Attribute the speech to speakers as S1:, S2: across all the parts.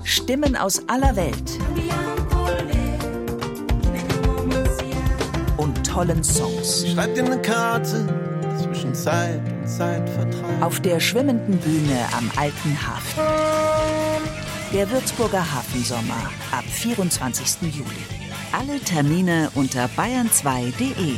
S1: Stimmen aus aller Welt. Und tollen Songs.
S2: Schreibt dir eine Karte zwischen Zeit und Zeitvertreib.
S1: Auf der schwimmenden Bühne am Alten Hafen. Der Würzburger Hafensommer ab 24. Juli. Alle Termine unter bayern2.de.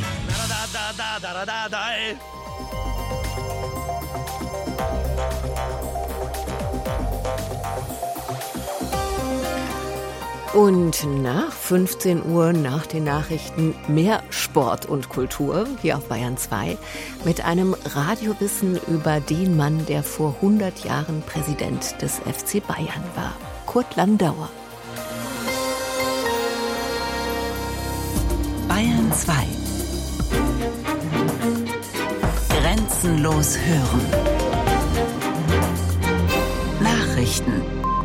S3: Und nach 15 Uhr, nach den Nachrichten, mehr Sport und Kultur hier auf Bayern 2 mit einem Radiowissen über den Mann, der vor 100 Jahren Präsident des FC Bayern war, Kurt Landauer.
S1: Bayern 2. Grenzenlos hören. Nachrichten.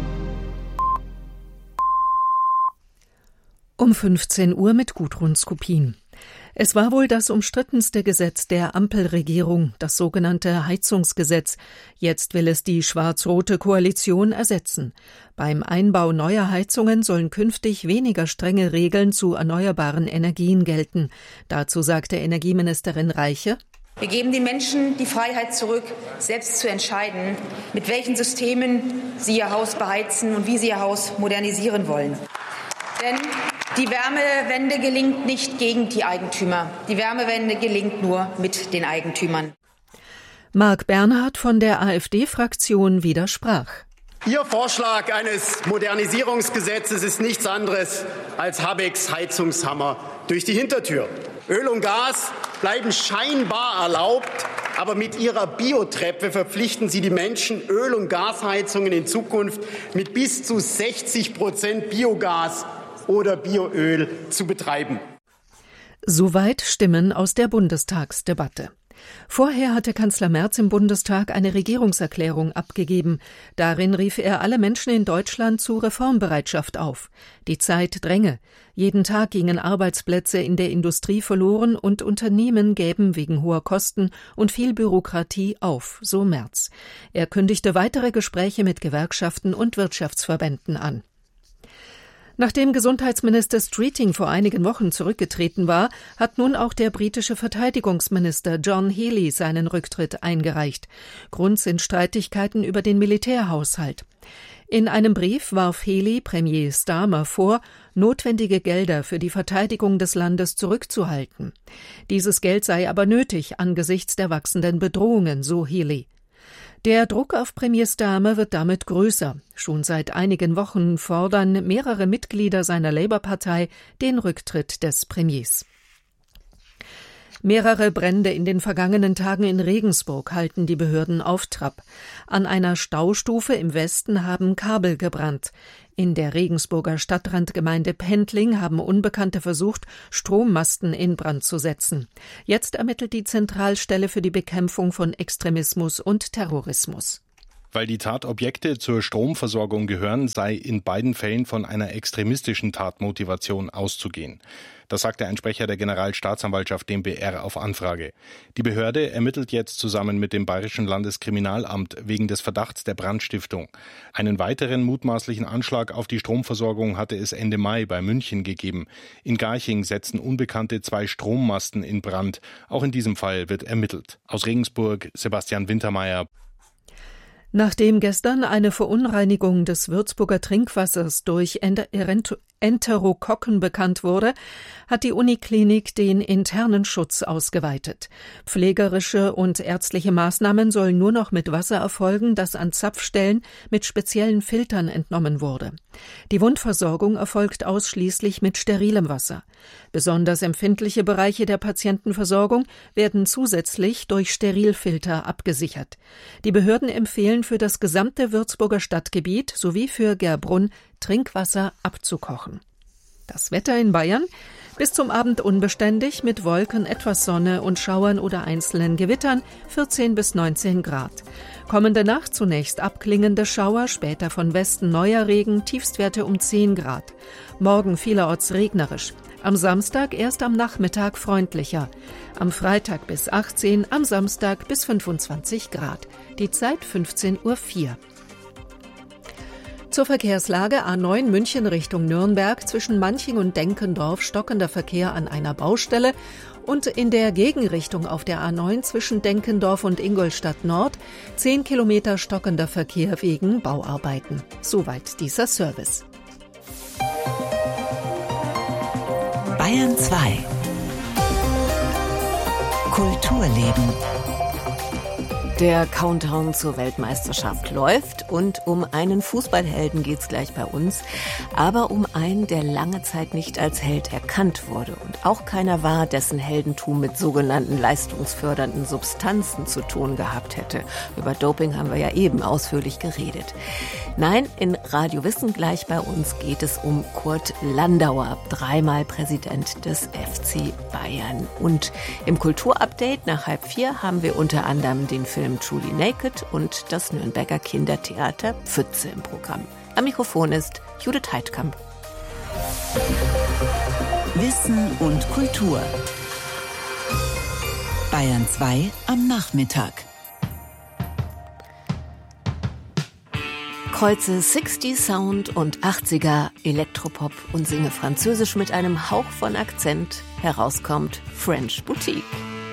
S4: Um 15 Uhr mit Gudrun Skupin. Es war wohl das umstrittenste Gesetz der Ampelregierung, das sogenannte Heizungsgesetz. Jetzt will es die schwarz-rote Koalition ersetzen. Beim Einbau neuer Heizungen sollen künftig weniger strenge Regeln zu erneuerbaren Energien gelten. Dazu sagte Energieministerin Reiche:
S5: Wir geben den Menschen die Freiheit zurück, selbst zu entscheiden, mit welchen Systemen sie ihr Haus beheizen und wie sie ihr Haus modernisieren wollen. Denn die Wärmewende gelingt nicht gegen die Eigentümer. Die Wärmewende gelingt nur mit den Eigentümern.
S4: Marc Bernhard von der AfD-Fraktion widersprach.
S6: Ihr Vorschlag eines Modernisierungsgesetzes ist nichts anderes als Habecks Heizungshammer durch die Hintertür. Öl und Gas bleiben scheinbar erlaubt, aber mit ihrer Biotreppe verpflichten sie die Menschen, Öl- und Gasheizungen in Zukunft mit bis zu 60% Biogas oder Bioöl zu betreiben.
S4: Soweit Stimmen aus der Bundestagsdebatte. Vorher hatte Kanzler Merz im Bundestag eine Regierungserklärung abgegeben. Darin rief er alle Menschen in Deutschland zu Reformbereitschaft auf. Die Zeit dränge. Jeden Tag gingen Arbeitsplätze in der Industrie verloren und Unternehmen gäben wegen hoher Kosten und viel Bürokratie auf, so Merz. Er kündigte weitere Gespräche mit Gewerkschaften und Wirtschaftsverbänden an. Nachdem Gesundheitsminister Streeting vor einigen Wochen zurückgetreten war, hat nun auch der britische Verteidigungsminister John Healey seinen Rücktritt eingereicht. Grund sind Streitigkeiten über den Militärhaushalt. In einem Brief warf Healey Premier Starmer vor, notwendige Gelder für die Verteidigung des Landes zurückzuhalten. Dieses Geld sei aber nötig angesichts der wachsenden Bedrohungen, so Healey. Der Druck auf Premier Starmer wird damit größer. Schon seit einigen Wochen fordern mehrere Mitglieder seiner Labour-Partei den Rücktritt des Premiers. Mehrere Brände in den vergangenen Tagen in Regensburg halten die Behörden auf Trab. An einer Staustufe im Westen haben Kabel gebrannt. In der Regensburger Stadtrandgemeinde Pendling haben Unbekannte versucht, Strommasten in Brand zu setzen. Jetzt ermittelt die Zentralstelle für die Bekämpfung von Extremismus und Terrorismus.
S7: Weil die Tatobjekte zur Stromversorgung gehören, sei in beiden Fällen von einer extremistischen Tatmotivation auszugehen. Das sagte ein Sprecher der Generalstaatsanwaltschaft dem BR auf Anfrage. Die Behörde ermittelt jetzt zusammen mit dem Bayerischen Landeskriminalamt wegen des Verdachts der Brandstiftung. Einen weiteren mutmaßlichen Anschlag auf die Stromversorgung hatte es Ende Mai bei München gegeben. In Garching setzten Unbekannte 2 Strommasten in Brand. Auch in diesem Fall wird ermittelt. Aus Regensburg, Sebastian Wintermeyer.
S4: Nachdem gestern eine Verunreinigung des Würzburger Trinkwassers durch Enterokokken bekannt wurde, hat die Uniklinik den internen Schutz ausgeweitet. Pflegerische und ärztliche Maßnahmen sollen nur noch mit Wasser erfolgen, das an Zapfstellen mit speziellen Filtern entnommen wurde. Die Wundversorgung erfolgt ausschließlich mit sterilem Wasser. Besonders empfindliche Bereiche der Patientenversorgung werden zusätzlich durch Sterilfilter abgesichert. Die Behörden empfehlen für das gesamte Würzburger Stadtgebiet sowie für Gerbrunn Trinkwasser abzukochen. Das Wetter in Bayern: bis zum Abend unbeständig mit Wolken, etwas Sonne und Schauern oder einzelnen Gewittern, 14 bis 19 Grad. Kommende Nacht zunächst abklingende Schauer, später von Westen neuer Regen, Tiefstwerte um 10 Grad. Morgen vielerorts regnerisch. Am Samstag erst am Nachmittag freundlicher. Am Freitag bis 18, am Samstag bis 25 Grad. Die Zeit 15:04 Uhr. Zur Verkehrslage: A9 München Richtung Nürnberg, zwischen Manching und Denkendorf stockender Verkehr an einer Baustelle und in der Gegenrichtung auf der A9 zwischen Denkendorf und Ingolstadt Nord 10 Kilometer stockender Verkehr wegen Bauarbeiten. Soweit dieser Service.
S1: Bayern 2 Kulturleben.
S3: Der Countdown zur Weltmeisterschaft läuft und um einen Fußballhelden geht's gleich bei uns, aber um einen, der lange Zeit nicht als Held erkannt wurde und auch keiner war, dessen Heldentum mit sogenannten leistungsfördernden Substanzen zu tun gehabt hätte. Über Doping haben wir ja eben ausführlich geredet. Nein, in Radio Wissen gleich bei uns geht es um Kurt Landauer, dreimal Präsident des FC Bayern. Und im Kulturupdate nach 3:30 haben wir unter anderem den Film Truly Naked und das Nürnberger Kindertheater Pfütze im Programm. Am Mikrofon ist Judith Heidkamp.
S1: Wissen und Kultur. Bayern 2 am Nachmittag.
S3: Kreuze 60 Sound und 80er Elektropop und singe Französisch mit einem Hauch von Akzent. Herauskommt French Boutique.